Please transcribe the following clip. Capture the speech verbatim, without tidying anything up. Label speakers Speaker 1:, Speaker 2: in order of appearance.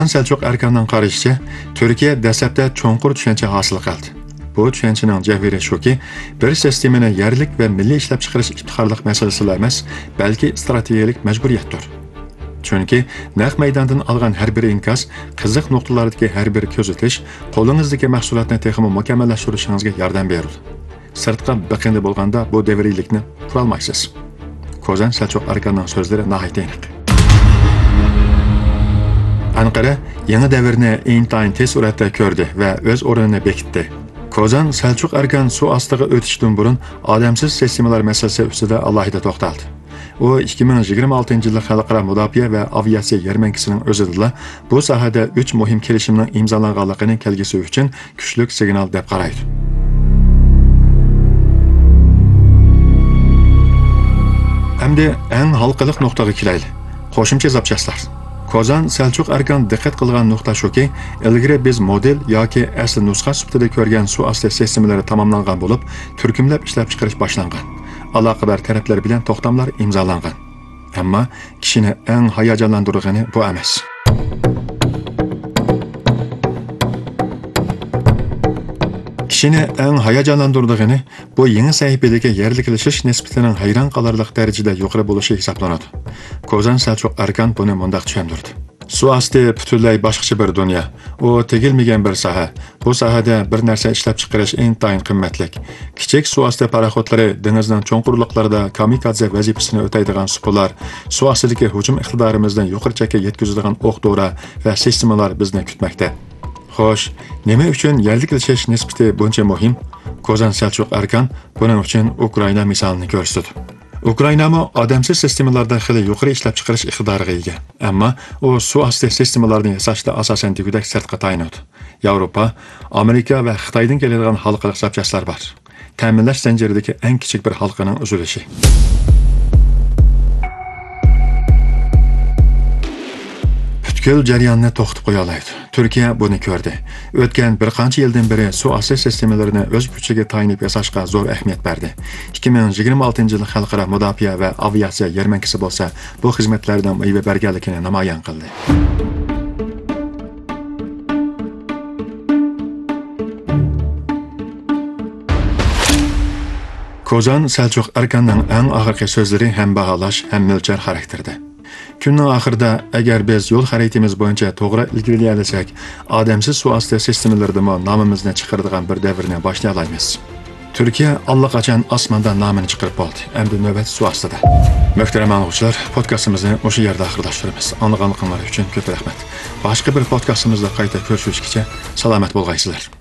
Speaker 1: Selçuk Erkan'dan qarashicha, Turkiya dastlabda cho'nqur tushuncha hosil qildi. Bu tushunchaning javhiri shuki, bir sistemani yerlik va milliy ishlab chiqarish iftixorlik masalasi emas, balki strategik majburiyatdir. Chunki naq maydondan olgan har bir inkas, qiziq nuqtalardagi har bir ko'zitish, qo'lingizdagi mahsulotni texmo mukammallashtirishingizga yordam beradi. Sirtqa biqindi bo'lganda bu davriylikni qura olmaysiz. Kozan Selçuk Erkan'ning so'zlari nihoyat aniq. Anqara yangi davrni intayin tez suratda ko'rdi va o'z o'rnini bekitdi. Kozan Selçuk Erkan suv ostiga o'tishdan burun odamsiz sistemalar masalasi ustida alohida to'xtaldi. U ikki ming yigirma oltinchi yil xalqaro mudofaa va aviatsiya yarmankasining o'zida bu sohada uch muhim kelishimning imzolanganligini kelgusi uchun kuchli signal deb qaraydi. Hamda eng halqaliq nuqtaga kelaylik. Qo'shimcha zapchastlar. Kozan Selçuk Erkan diqqat qilgan nuqta shuki, ilgari biz model yoki asl nusxa sifatida ko'rgan suv osti sistemalari tamomlangan bo'lib, turkumlab ishlab chiqarish boshlangan. Aloqador taraflar bilan to'xtamlar imzolangan. Ammo kishini eng hayajonlantirgani bu emas. Kishini eng hayajonlantirgani bu yangi sahifadagi yerliklashish nisbatining hayron qolarlik darajada yuqori bo'lishi hisoblanadi. Kozan Selçuk Erkan buni mundaq tushuntirdi. Suv osti butunlay boshqacha bir dunyo. U tegilmagan bir soha. Bu sohada bir narsa ishlab chiqarish intayin qimmatlik. Kichik suv osti paraxodlari dengizning cho'nqurliqlarida kamikadze vazifasini o'taydigan supalar, suv ostidagi hujum iqtidorimizdan yuqori chekka yetkazadigan o'q-dora va sistemalar bizni kutmoqda. Xo'sh, nima uchun yerliklashish nisbati buncha muhim? Kozan Selçuk Erkan buning uchun Ukraina misolini ko'rsatdi. Ukrainami odamsiz sistemalarda xili yuqori ishlab chiqarish iqtidoriga ega. Ammo u suv osti sistemalarini yasashda asosan degudek sirtqa tayinadi. Yevropa, Amerika va Xitoydan keladigan xalqaro zapchastlar bor. Ta'minlash zanjiridagi eng kichik bir halqaning uzilishi. Butkul jarayonni to'xtatib qo'ya oladi. Turkiya buni ko'rdi. O'tgan bir qancha yildan beri suv osti sistemalarini o'z kuchiga tayinib yasashga zo'r ahamiyat berdi. ikki ming yigirma oltinchi yil xalqaro mudofaa va aviatsiya yarmankasi bo'lsa, bu xizmatlardan meva berganligini namoyon qildi. Kozan Selçuk Erkan'ning eng oxirgi so'zlari ham baholash, ham mo'lchar xarakterda. Kunning oxirida agar biz yo'l xaritamiz bo'yicha to'g'ri ilgarilasak, odamsiz suv osti sistemalarida nomimizni chiqaradigan bir davrni boshlay olamiz. Turkiya allaqachon osmondan nomini chiqarib oldi. Endi navbat suv ostida. Muhtaram o'quvchilar, podkastimizni o'sha yerda oxirlashtiramiz. Anlaganliklaringiz uchun ko'p rahmat. Boshqa bir podkastimizda qayta ko'rishguncha salomat bo'lgaysizlar.